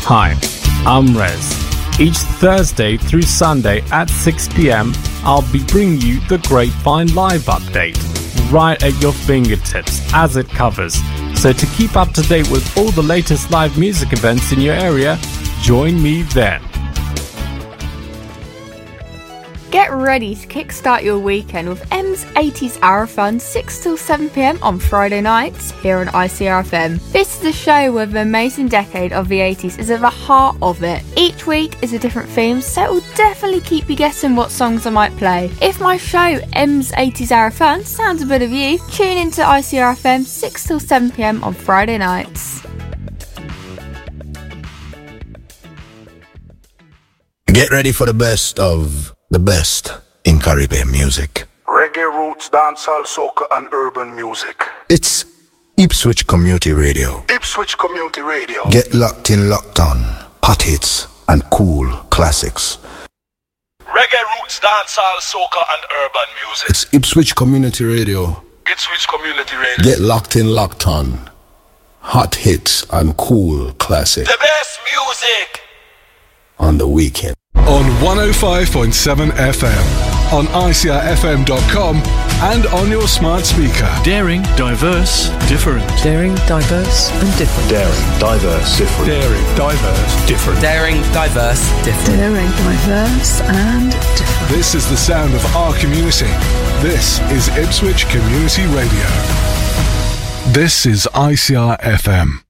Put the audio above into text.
Hi, I'm Rez. Each Thursday through Sunday at 6 p.m, I'll be bringing you the Grapevine Live update, right at your fingertips as it covers. So to keep up to date with all the latest live music events in your area, join me then. Get ready to kickstart your weekend with M's 80s Hour Fun 6 till 7 p.m. on Friday nights here on ICRFM. This is a show where the amazing decade of the 80s is at the heart of it. Each week is a different theme, so it will definitely keep you guessing what songs I might play. If my show, M's 80s Hour Fun, sounds a bit of you, tune into ICRFM 6 till 7 p.m. on Friday nights. Get ready for the best of the best in Caribbean music. Reggae, roots, dancehall, soca and urban music. It's Ipswich Community Radio. Ipswich Community Radio. Get locked in, locked on. Hot hits and cool classics. Reggae, roots, dancehall, soca and urban music. It's Ipswich Community Radio. Ipswich Community Radio. Get locked in, locked on. Hot hits and cool classics. The best music on the weekend. On 105.7 FM, on ICRFM.com, and on your smart speaker. Daring, diverse, different. Daring, diverse, and different. Daring, diverse, different. Daring, diverse, different. Daring, diverse, different. Daring, diverse, and different. This is the sound of our community. This is Ipswich Community Radio. This is ICRFM.